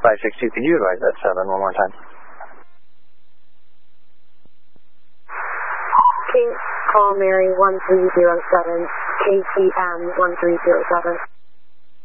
562, can you advise that 7 one more time? King, call Mary 1307, KTM 1307.